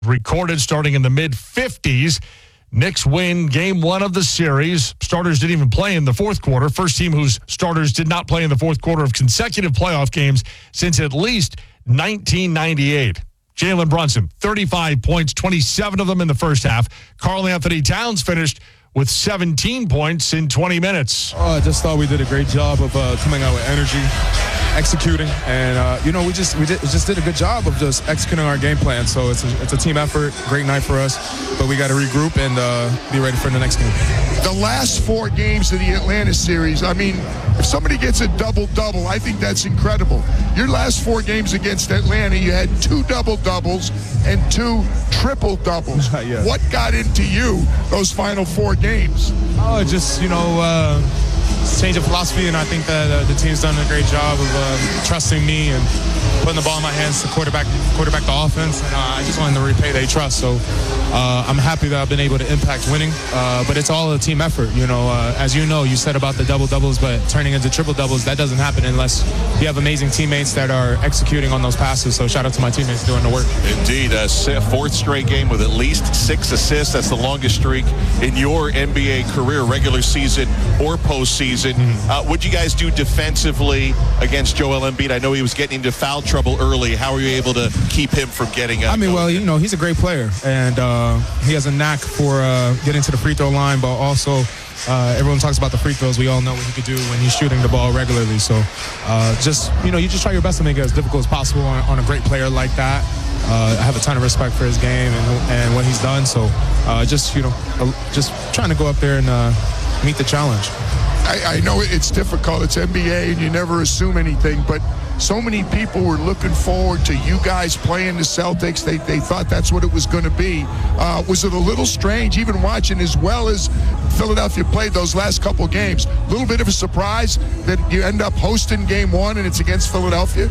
recorded starting in the mid-50s. Knicks win game one of the series. Starters didn't even play in the fourth quarter. First team whose starters did not play in the fourth quarter of consecutive playoff games since at least 1998. Jalen Brunson, 35 points, 27 of them in the first half. Karl Anthony Towns finished with 17 points in 20 minutes. I just thought we did a great job of coming out with energy, executing, and we just did a good job of just executing our game plan. So it's a team effort, great night for us, but we got to regroup and be ready for the next game. The last 4 games of the Atlanta series, I mean, if somebody gets a double-double, I think that's incredible. Your last 4 games against Atlanta, you had 2 double-doubles and 2 triple-doubles. Yeah. What got into you those final 4 games? Oh, just, change of philosophy, and I think that the team's done a great job of trusting me and putting the ball in my hands to quarterback the offense, and I just wanted to repay their trust. So I'm happy that I've been able to impact winning, but it's all a team effort. As you said about the double-doubles, but turning into triple-doubles, that doesn't happen unless you have amazing teammates that are executing on those passes. So shout out to my teammates doing the work. Indeed, a 4th straight game with at least 6 assists. That's the longest streak in your NBA career, regular season or postseason. What'd you guys do defensively against Joel Embiid? I know he was getting into foul trouble early. How were you able to keep him from getting out? He's a great player, and he has a knack for getting to the free throw line, but also everyone talks about the free throws. We all know what he could do when he's shooting the ball regularly. So you just try your best to make it as difficult as possible on a great player like that. I have a ton of respect for his game and what he's done. So just trying to go up there and meet the challenge. I know it's difficult. It's NBA, and you never assume anything, but so many people were looking forward to you guys playing the Celtics. They thought that's what it was going to be. Was it a little strange, even watching as well as Philadelphia played those last couple games? A little bit of a surprise that you end up hosting game 1 and it's against Philadelphia?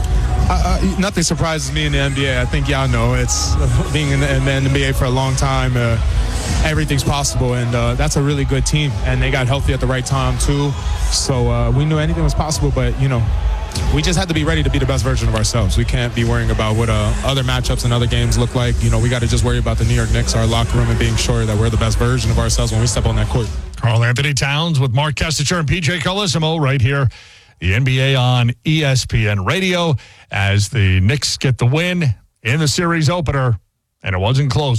Nothing surprises me in the NBA. I think y'all know it's being in the NBA for a long time. Everything's possible, and that's a really good team, and they got healthy at the right time too. So we knew anything was possible, but we just had to be ready to be the best version of ourselves. We can't be worrying about what other matchups and other games look like. We got to just worry about the New York Knicks, our locker room, and being sure that we're the best version of ourselves when we step on that court. Karl Anthony Towns with Mark Kestecher and PJ Carlesimo right here. The NBA on ESPN Radio as the Knicks get the win in the series opener. And it wasn't close.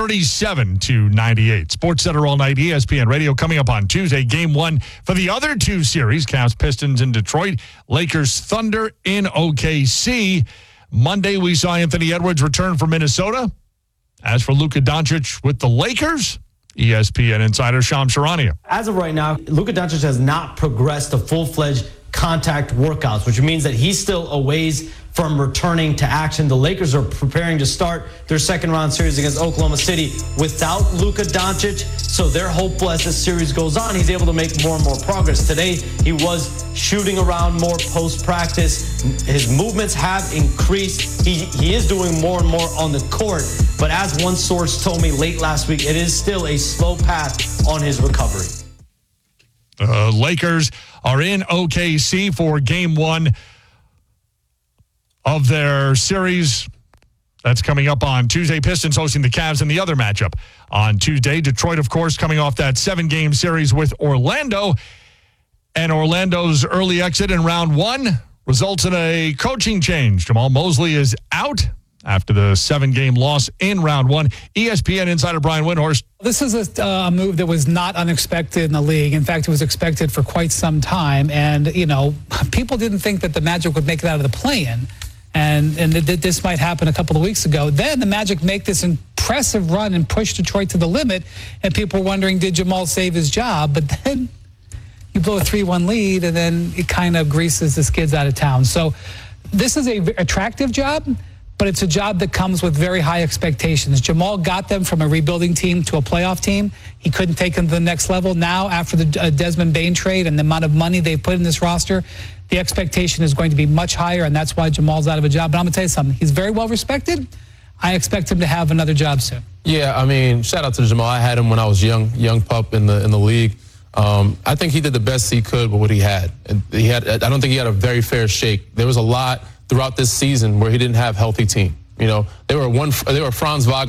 137-98. Sports Center all night. ESPN Radio coming up on Tuesday. Game 1 for the other 2 series. Cavs Pistons in Detroit. Lakers Thunder in OKC. Monday we saw Anthony Edwards return from Minnesota. As for Luka Doncic with the Lakers, ESPN insider Shams Charania. As of right now, Luka Doncic has not progressed to full-fledged contact workouts, which means that he's still a ways from returning to action. The Lakers are preparing to start their second-round series against Oklahoma City without Luka Doncic, so they're hopeful as this series goes on, he's able to make more and more progress. Today, he was shooting around more post-practice. His movements have increased. He is doing more and more on the court, but as one source told me late last week, it is still a slow path on his recovery. Lakers are in OKC for Game 1 of their series. That's coming up on Tuesday. Pistons hosting the Cavs in the other matchup on Tuesday. Detroit, of course, coming off that 7-game series with Orlando. And Orlando's early exit in round 1 results in a coaching change. Jamal Mosley is out after the 7-game loss in round 1. ESPN insider Brian Windhorst. This is a move that was not unexpected in the league. In fact, it was expected for quite some time. And, people didn't think that the Magic would make it out of the play-in. And this might happen a couple of weeks ago. Then the Magic make this impressive run and push Detroit to the limit, and people were wondering, did Jamal save his job? But then you blow a 3-1 lead, and then it kind of greases the skids out of town. So this is an attractive job, but it's a job that comes with very high expectations. Jamal got them from a rebuilding team to a playoff team. He couldn't take them to the next level. Now, after the Desmond Bane trade and the amount of money they've put in this roster, the expectation is going to be much higher, and that's why Jamal's out of a job. But I'm going to tell you something. He's very well respected. I expect him to have another job soon. Yeah, I mean, shout out to Jamal. I had him when I was young pup in the league. I think he did the best he could with what he had. I don't think he had a very fair shake. There was a lot throughout this season where he didn't have healthy team. You know, they were Franz Wagner